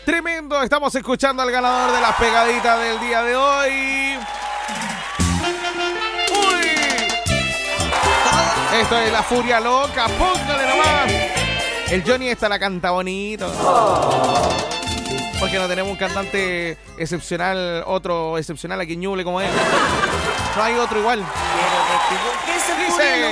Tremendo, estamos escuchando al ganador de las pegaditas del día de hoy. ¡Uy! Esto es La Furia Loca, póngale nomás. El Johnny esta la canta bonito. Porque no tenemos un cantante excepcional, otro excepcional aquí en Ñuble como él. No hay otro igual. Quiero que dice Dice...